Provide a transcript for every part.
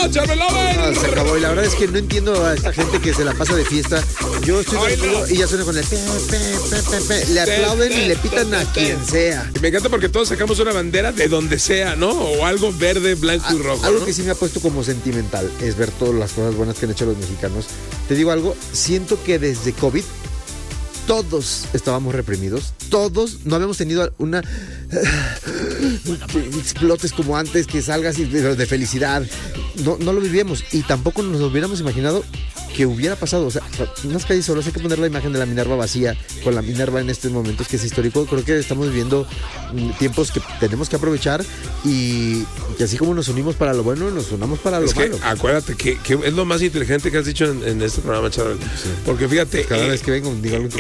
Charbel Lover. Se acabó. Y la verdad es que no entiendo a esta gente que se la pasa de fiesta. Yo estoy tranquilo y ya suena con el pe. Le aplauden y le pitan a quien sea. Y me encanta porque todos sacamos una bandera de donde sea, ¿no? O algo verde, blanco y rojo. Algo ¿no? que sí me ha puesto como sentimental es ver todas las cosas buenas que han hecho los mexicanos. Te digo algo, siento que desde COVID todos estábamos reprimidos, todos no habíamos tenido una que explotes como antes, que salgas de felicidad, no lo vivíamos y tampoco nos lo hubiéramos imaginado que hubiera pasado. O sea, unas calles solas, hay que poner la imagen de la Minerva vacía, con la Minerva en estos momentos, que es histórico. Creo que estamos viviendo tiempos que tenemos que aprovechar y que así como nos unimos para lo bueno, nos unamos para lo malo. Acuérdate que es lo más inteligente que has dicho en este programa, Charbel. Sí. Porque fíjate, cada vez que vengo digo algo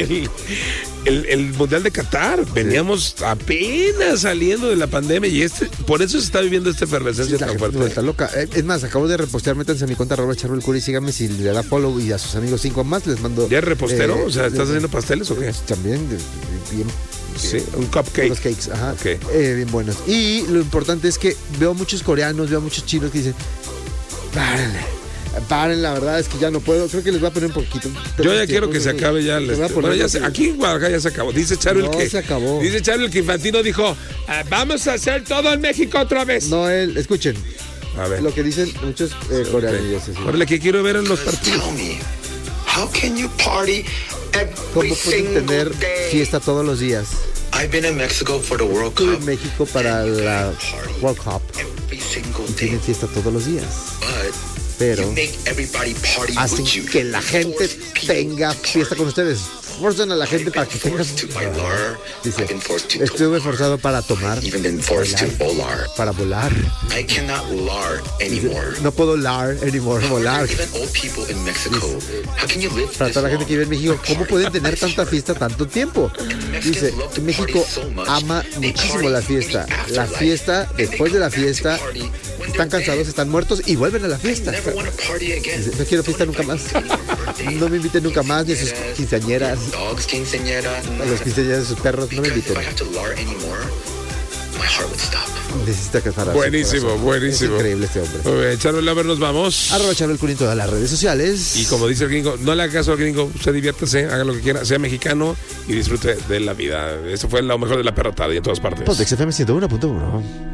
el Mundial de Qatar, veníamos apenas saliendo de la pandemia y por eso se está viviendo esta efervescencia tan fuerte. Está loca. Es más, acabo de repostear, métanse a mi cuenta @CharbelCuri y síganme, si le da follow y a sus amigos 5 más les mando. ¿Ya repostero? O sea, ¿estás haciendo pasteles o qué? También, bien. Sí, un cupcake. Los cakes, ajá. Okay. Bien buenos. Y lo importante es que veo muchos coreanos, veo muchos chinos que dicen, paren, la verdad es que ya no puedo. Creo que les voy a poner un poquito. Yo ya quiero que se acabe ya. Bueno, aquí en Guadalajara ya se acabó. Dice Charbel se acabó. Dice Charbel que Infantino dijo, vamos a hacer todo en México otra vez. No, escuchen. A ver. Lo que dicen muchos coreanos. Órale, que quiero ver en los partidos. ¿Cómo pueden tener fiesta todos los días? Estuve en México para la World Cup y tienen fiesta todos los días, pero hacen que la gente tenga fiesta con ustedes. Forzan a la gente para que tenga. Dice, estuve forzado para tomar, para volar. Dice, no puedo volar. Dice, para toda la gente que vive en México, ¿cómo pueden tener tanta fiesta tanto tiempo? Dice, México ama muchísimo la fiesta. La fiesta, después de la fiesta, están cansados, están muertos y vuelven a la fiesta. Dice, no quiero fiesta nunca más. No me inviten nunca más, ni a sus quinceañeras. A los quinceañeras de sus perros, no me inviten. Necesita que para buenísimo. Es increíble este hombre. Charbel Lover, nos vamos. @CharbelCuri en todas las redes sociales. Y como dice el gringo, no le haga caso al gringo, usted diviértase, haga lo que quiera, sea mexicano y disfrute de la vida. Eso fue lo mejor de la perrotada y en todas partes. Pontex FM 101.1.